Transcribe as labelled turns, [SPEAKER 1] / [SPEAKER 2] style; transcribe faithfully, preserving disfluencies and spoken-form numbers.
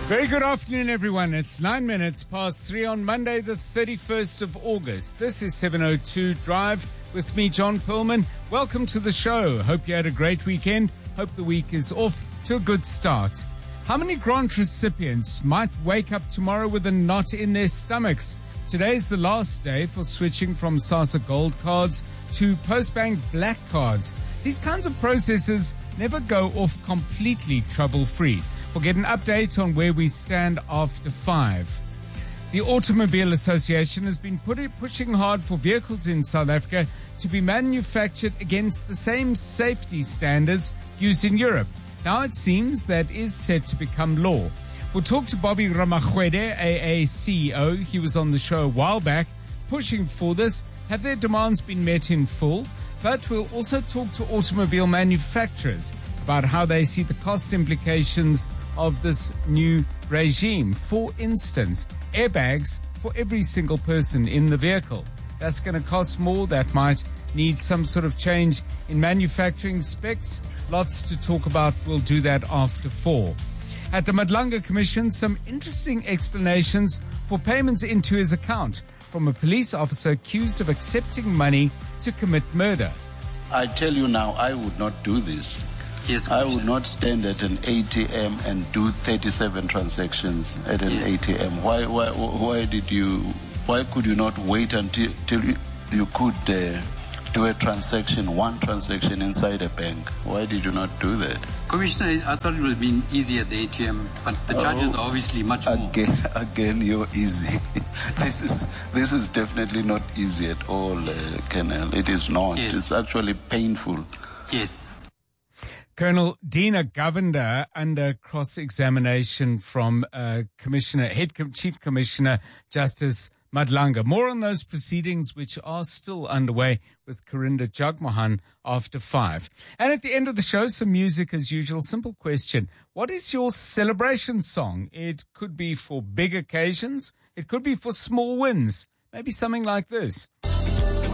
[SPEAKER 1] Very good afternoon, everyone. It's nine minutes past three on Monday, the thirty-first of August. This is seven oh two Drive with me, John Perlman. Welcome to the show. Hope you had a great weekend. Hope the week is off to a good start. How many grant recipients might wake up tomorrow with a knot in their stomachs? Today's the last day for switching from SASSA Gold cards to Postbank Black cards. These kinds of processes never go off completely trouble-free. We'll get an update on where we stand after five. The Automobile Association has been put, pushing hard for vehicles in South Africa to be manufactured against the same safety standards used in Europe. Now it seems that is set to become law. We'll talk to Bobby Ramachwede, A A C E O. He was on the show a while back pushing for this. Have their demands been met in full? But we'll also talk to automobile manufacturers about how they see the cost implications of this new regime. For instance, airbags for every single person in the vehicle. That's going to cost more. That might need some sort of change in manufacturing specs. Lots to talk about. We'll do that after four. At the Madlanga Commission, some interesting explanations for payments into his account from a police officer accused of accepting money to commit murder.
[SPEAKER 2] I tell you now, I would not do this.
[SPEAKER 3] Yes,
[SPEAKER 2] I would not stand at an A T M and do thirty-seven transactions at an
[SPEAKER 3] yes.
[SPEAKER 2] A T M. Why, why, why did you? Why could you not wait until till you, you could uh, do a transaction, one transaction inside a bank? Why did you not do that?
[SPEAKER 3] Commissioner, I thought it would have been easy at the A T M, but the charges
[SPEAKER 2] Oh,
[SPEAKER 3] are obviously much more.
[SPEAKER 2] Again, again, you're easy. this is this is definitely not easy at all, uh, Colonel. It is not.
[SPEAKER 3] Yes.
[SPEAKER 2] It's actually painful.
[SPEAKER 3] Yes.
[SPEAKER 1] Colonel Dina Govender under cross-examination from uh, Commissioner, Head Com- Chief Commissioner Justice Madlanga. More on those proceedings, which are still underway with Karinda Jagmohan after five. And at the end of the show, some music as usual. Simple question. What is your celebration song? It could be for big occasions. It could be for small wins. Maybe something like this.